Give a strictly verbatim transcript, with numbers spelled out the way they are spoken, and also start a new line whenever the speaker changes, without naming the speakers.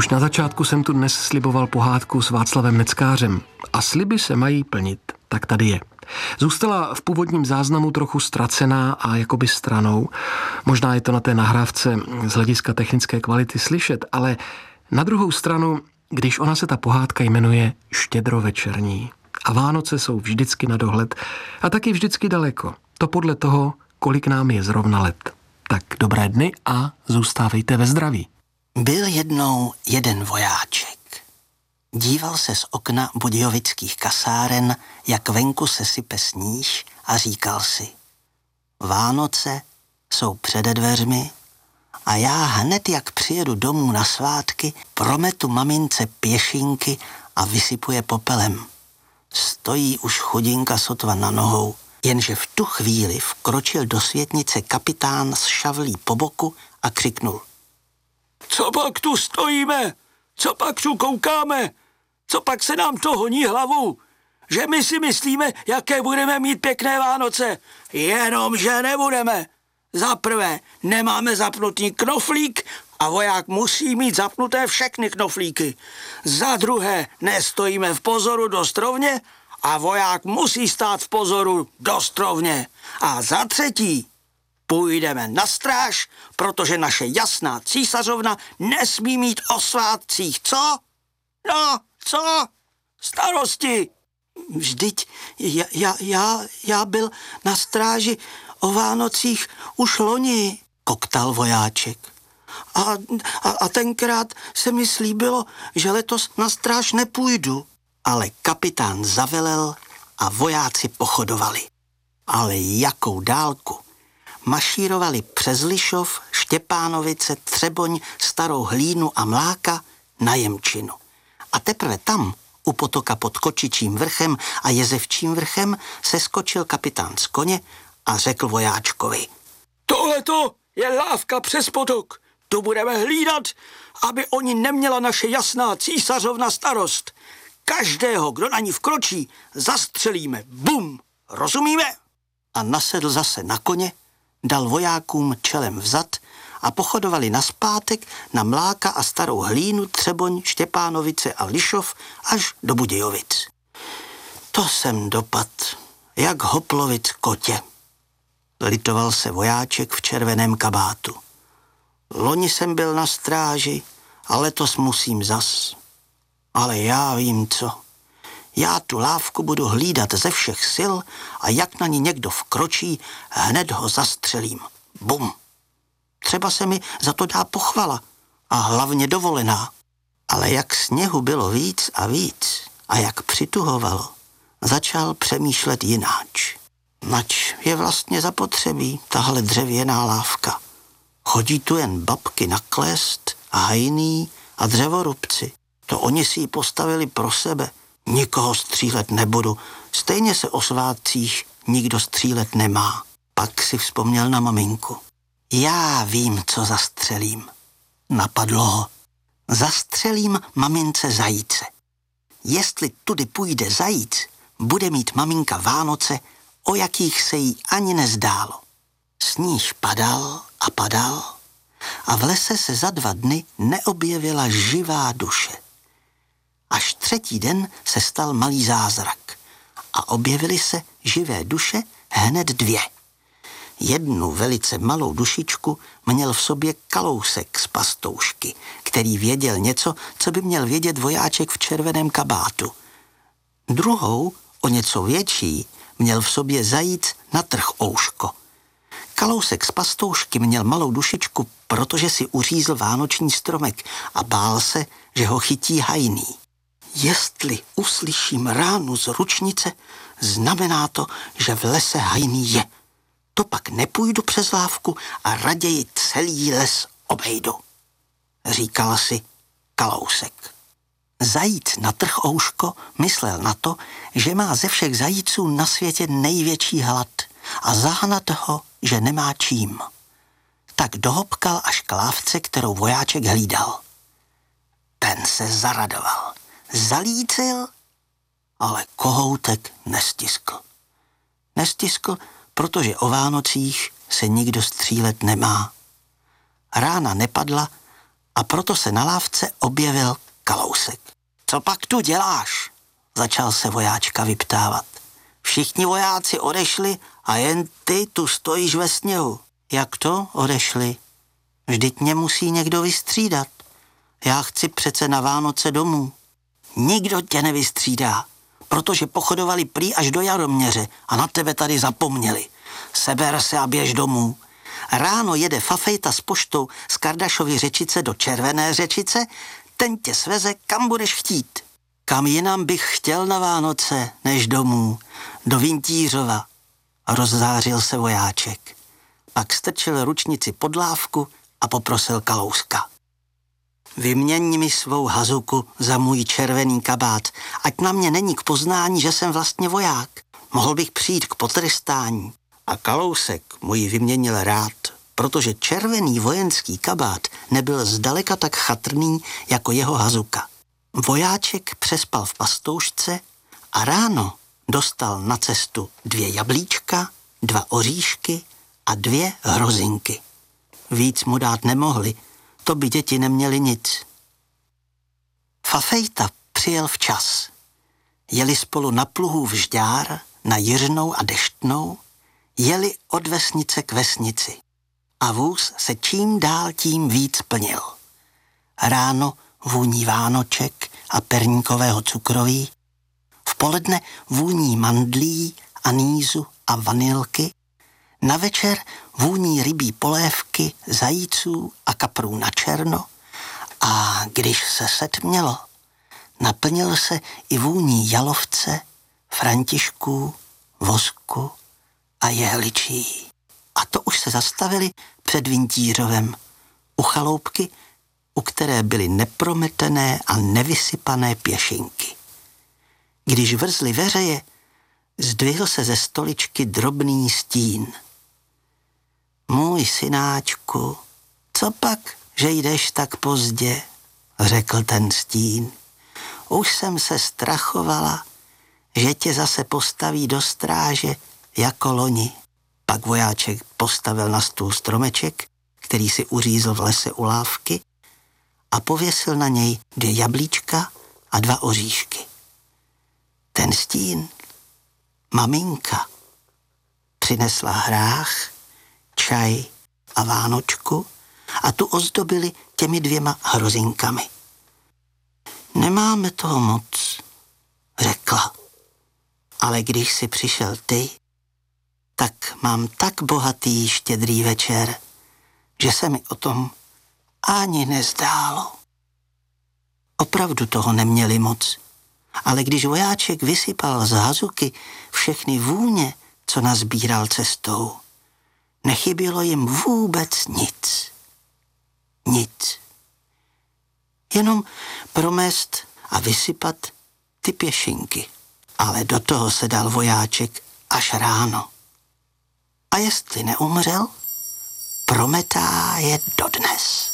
Už na začátku jsem tu dnes sliboval pohádku s Václavem Neckářem. A sliby se mají plnit, tak tady je. Zůstala v původním záznamu trochu ztracená a jakoby stranou. Možná je to na té nahrávce z hlediska technické kvality slyšet, ale na druhou stranu, když ona se ta pohádka jmenuje Štědrovečerní a Vánoce jsou vždycky na dohled a taky vždycky daleko. To podle toho, kolik nám je zrovna let. Tak dobré dny a zůstávejte ve zdraví.
Byl jednou jeden vojáček. Díval se z okna budějovických kasáren, jak venku se sype sníh a říkal si: Vánoce jsou přede dveřmi a já hned, jak přijedu domů na svátky, prometu mamince pěšinky a vysypuje popelem. Stojí už chudinka sotva na nohou, jenže v tu chvíli vkročil do světnice kapitán s šavlí po boku a křiknul:
Co pak tu stojíme? Co pak tu koukáme? Co pak se nám to honí hlavu? Že my si myslíme, jaké budeme mít pěkné Vánoce. Jenomže nebudeme. Za prvé, nemáme zapnutý knoflík a voják musí mít zapnuté všechny knoflíky. Za druhé, nestojíme v pozoru dost rovně a voják musí stát v pozoru dost rovně. A za třetí, půjdeme na stráž, protože naše jasná císařovna nesmí mít o svátcích, co? No, co? Starosti.
Vždyť já, já, já, já byl na stráži o Vánocích už loni, koktal vojáček. A, a, a tenkrát se mi slíbilo, že letos na stráž nepůjdu. Ale kapitán zavelel a vojáci pochodovali. Ale jakou dálku? Mašírovali přes Lišov, Štěpánovice, Třeboň, Starou Hlínu a Mláka na Jemčinu. A teprve tam, u potoka pod Kočičím vrchem a Jezevčím vrchem, se skočil kapitán z koně a řekl vojáčkovi:
Tohleto je lávka přes potok. Tu budeme hlídat, aby oni neměla naše jasná císařovna starost. Každého, kdo na ní vkročí, zastřelíme. Bum! Rozumíme?
A nasedl zase na koně, dal vojákům čelem vzad a pochodovali nazpátek na Mláka a Starou Hlínu, Třeboň, Štěpánovice a Lišov až do Budějovic. To jsem dopad, jak hoplovic kotě. Litoval se vojáček v červeném kabátu. Loni jsem byl na stráži a letos musím zas. Ale já vím co. Já tu lávku budu hlídat ze všech sil a jak na ní někdo vkročí, hned ho zastřelím. Bum. Třeba se mi za to dá pochvala a hlavně dovolená. Ale jak sněhu bylo víc a víc a jak přituhovalo, začal přemýšlet jináč. Nač je vlastně zapotřebí tahle dřevěná lávka. Chodí tu jen babky na klest a hajný a dřevorubci. To oni si ji postavili pro sebe. Nikoho střílet nebudu. Stejně se o svátcích nikdo střílet nemá. Pak si vzpomněl na maminku. Já vím, co zastřelím. Napadlo ho. Zastřelím mamince zajíce. Jestli tudy půjde zajíc, bude mít maminka Vánoce, o jakých se jí ani nezdálo. Sníh padal a padal a v lese se za dva dny neobjevila živá duše. Až třetí den se stal malý zázrak a objevily se živé duše hned dvě. Jednu velice malou dušičku měl v sobě Kalousek z pastoušky, který věděl něco, co by měl vědět vojáček v červeném kabátu. Druhou, o něco větší, měl v sobě zajíc na trchouško. Kalousek z pastoušky měl malou dušičku, protože si uřízl vánoční stromek a bál se, že ho chytí hajný. Jestli uslyším ránu z ručnice, znamená to, že v lese hajný je. To pak nepůjdu přes lávku a raději celý les obejdu, říkal si Kalousek. Zajíc na trchouško myslel na to, že má ze všech zajíců na světě největší hlad a zahnat ho, že nemá čím. Tak dohopkal až k lávce, kterou vojáček hlídal. Ten se zaradoval. Zalícil, ale kohoutek nestiskl. Nestiskl, protože o Vánocích se nikdo střílet nemá. Rána nepadla A proto se na lávce objevil Kalousek. Co pak tu děláš? Začal se vojáčka vyptávat. Všichni vojáci odešli a jen ty tu stojíš ve sněhu. Jak to odešli? Vždyť mě musí někdo vystřídat. Já chci přece na Vánoce domů. Nikdo tě nevystřídá, protože pochodovali prý až do Jaroměře a na tebe tady zapomněli. Seber se a běž domů. Ráno jede Fafejta s poštou z Kardašovy Řečice do Červené Řečice, ten tě sveze, kam budeš chtít. Kam jinam bych chtěl na Vánoce, než domů, do Vintířova, rozzářil se vojáček. Pak strčil ručnici pod lávku a poprosil Kalouska. Vyměň mi svou hazuku za můj červený kabát, ať na mě není k poznání, že jsem vlastně voják. Mohl bych přijít k potrestání. A Kalousek mu ji vyměnil rád, protože červený vojenský kabát nebyl zdaleka tak chatrný jako jeho hazuka. Vojáček přespal v pastoušce a ráno dostal na cestu dvě jablíčka, dva oříšky a dvě hrozinky. Víc mu dát nemohli, to by děti neměly nic. Fafejta přijel včas. Jeli spolu na pluhu Vžďár, na Jiřnou a Deštnou, jeli od vesnice k vesnici. A vůz se čím dál tím víc plnil. Ráno vůní vánoček a perníkového cukroví, v poledne vůní mandlí, anýzu a vanilky, na večer vůní rybí polévky, zajíců a kaprů na černo a když se setmělo, naplnil se i vůní jalovce, františků, vosku a jehličí. A to už se zastavili před Vintířovem, u chaloupky, u které byly neprometené a nevysypané pěšinky. Když vrzly veřeje, zdvihl se ze stoličky drobný stín. Můj synáčku, co pak, že jdeš tak pozdě, řekl ten stín. Už jsem se strachovala, že tě zase postaví do stráže jako loni. Pak vojáček postavil na stůl stromeček, který si uřízl v lese u lávky a pověsil na něj dvě jablíčka a dva oříšky. Ten stín, maminka, přinesla hrách, čaj a vánočku a tu ozdobili těmi dvěma hrozinkami. Nemáme toho moc, řekla, ale když si přišel ty, tak mám tak bohatý štědrý večer, že se mi o tom ani nezdálo. Opravdu toho neměli moc, ale když vojáček vysypal z hazuky všechny vůně, co nazbíral cestou, nechybělo jim vůbec nic. Nic. Jenom promést a vysypat ty pěšinky. Ale do toho se dal vojáček až ráno. A jestli neumřel, prometá je dodnes.